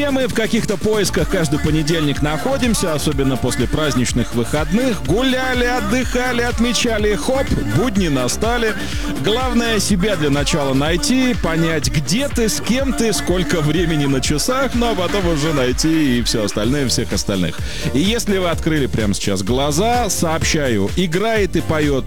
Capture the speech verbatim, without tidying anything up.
Все мы в каких-то поисках каждый понедельник находимся, особенно после праздничных выходных. Гуляли, отдыхали, отмечали, хоп, будни настали. Главное себя для начала найти, понять, где ты, с кем ты, сколько времени на часах, ну а потом уже найти и все остальное, всех остальных. И если вы открыли прямо сейчас глаза, сообщаю, играет и поет